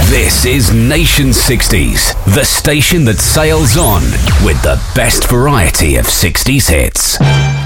This is Nation 60s, the station that sails on with the best variety of 60s hits.